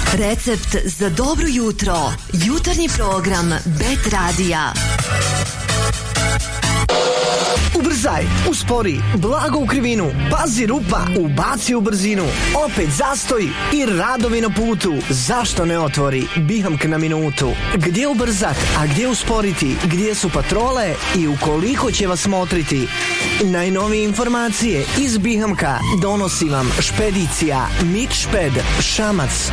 Recept za dobro jutro. Jutarnji program Bet Radija. Ubrzaj, uspori, blago u krivinu, pazi rupa, ubaci u brzinu, opet zastoj i radovi na putu. Zašto ne otvori Bihamk na minutu? Gdje ubrzat, a gdje usporiti, gdje su patrole i ukoliko će vas motriti? Najnovije informacije iz Bihamka donosi vam špedicija Mitšped Šamac.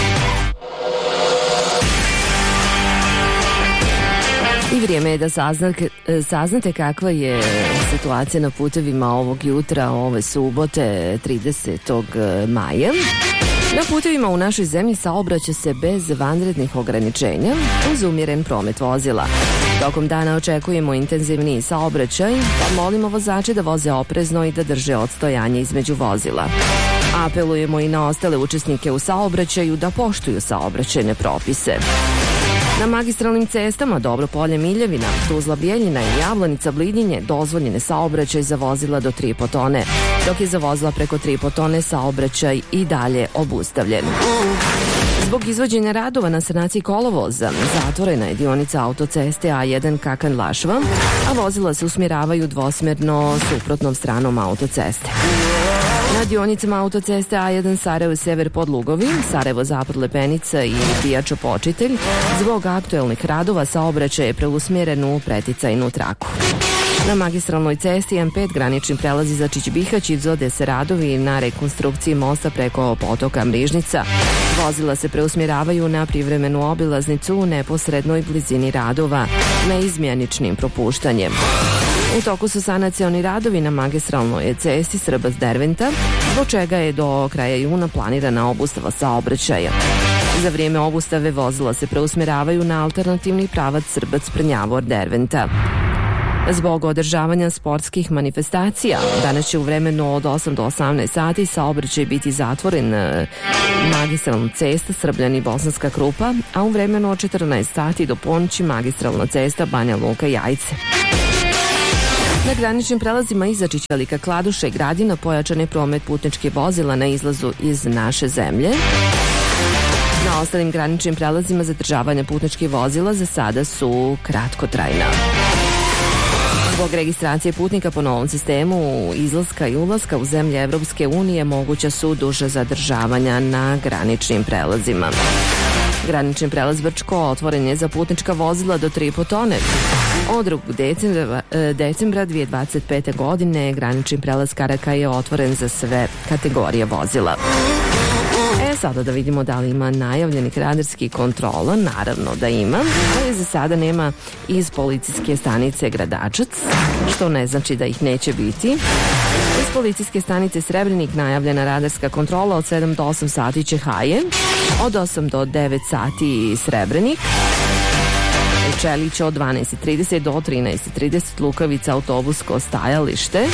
I vrijeme je da saznate kakva je situacija na putevima ovog jutra, ove subote 30. maja. Na putevima u našoj zemlji saobraća se bez vanrednih ograničenja uz umjeren promet vozila. Tokom dana očekujemo intenzivniji saobraćaj, pa molimo vozače da voze oprezno i da drže odstojanje između vozila. Apelujemo i na ostale učesnike u saobraćaju da poštuju saobraćajne propise. Na magistralnim cestama Dobro Polje Miljevina, Tuzla Bjeljina i Javlanica Blidinje dozvoljen je saobraćaj za vozila do 3,5 tone, dok je za vozila preko 3,5 tone saobraćaj i dalje obustavljen. Zbog izvođenja radova na sanaciji kolovoza zatvorena je dionica autoceste A1 Kakan-Lašva, a vozila se usmjeravaju dvosmjerno suprotnom stranom autoceste. Na dionicama autoceste A1 Sarajevo-Sever pod Lugovim, Sarajevo-Zapad Lepenica i Bijačo-Počitelj zbog aktuelnih radova saobraćaj je preusmjeren u preticajnu traku. Na magistralnoj cesti M5 granični prelazi Začić-Bihać izvode se radovi na rekonstrukciji mosta preko potoka Mrižnica. Vozila se preusmjeravaju na privremenu obilaznicu u neposrednoj blizini radova neizmjeničnim propuštanjem. U toku su sanacioni radovi na magistralnoj cesti Srbac-Derventa, zbog čega je do kraja juna planirana obustava saobraćaja. Za vrijeme obustave vozila se preusmjeravaju na alternativni pravac Srbac-Prnjavor-Derventa. Zbog održavanja sportskih manifestacija, danas će u vremenu od 8 do 18 sati saobraćaj biti zatvoren magistralna cesta Srbljani-Bosanska Krupa, a u vremenu od 14 sati do ponoći magistralna cesta Banja Luka-Jajce. Na graničnim prelazima Izačić, Velika Kladuša i Gradina pojačan je promet putničkih vozila na izlazu iz naše zemlje. Na ostalim graničnim prelazima zadržavanja putničkih vozila za sada su kratkotrajna. Zbog registracije putnika po novom sistemu izlaska i ulaska u zemlje Evropske unije moguća su duža zadržavanja na graničnim prelazima. Granični prelaz Brčko otvoren je za putnička vozila do 3,5 tone. Od 2. decembra 2025. godine granični prelaz Karaka je otvoren za sve kategorije vozila. Sada da vidimo da li ima najavljenih radarskih kontrola. Naravno da ima, ali za sada nema iz policijske stanice Gradačac, što ne znači da ih neće biti. Iz policijske stanice Srebrenik najavljena radarska kontrola od 7 do 8 sati Čehaje, od 8 do 9 sati Srebrenik, Čelić od 12:30 do 13:30, Lukavica autobusko stajalište.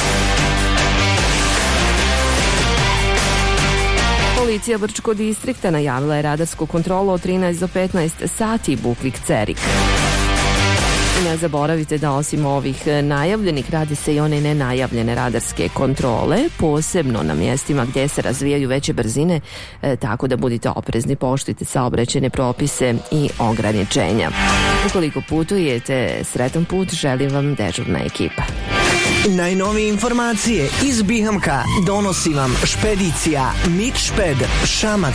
Policija Brčko distrikta najavila je radarsku kontrolu od 13 do 15 sati Bukvik-Cerik. Ne zaboravite da osim ovih najavljenih radi se i one nenajavljene radarske kontrole, posebno na mjestima gdje se razvijaju veće brzine, tako da budite oprezni, poštujte saobraćajne propise i ograničenja. Ukoliko putujete, sretan put, želim vam dežurna ekipa. Najnovije informacije iz Bihamka donosi vam špedicija Mitšped Šamac.